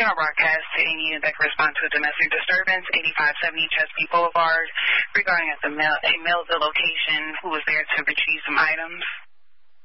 General broadcast to any unit that can respond to a domestic disturbance, 8570 Chesapeake Boulevard, regarding a male at the location who was there to retrieve some items.